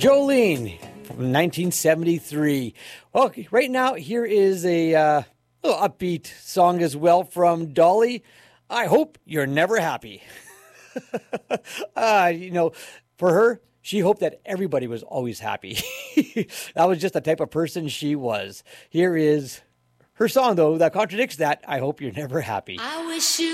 Jolene from 1973. Okay, right now, here is a little upbeat song as well from Dolly. I hope you're never happy. For her, she hoped that everybody was always happy. That was just the type of person she was. Here is her song, though, that contradicts that. I hope you're never happy. I wish you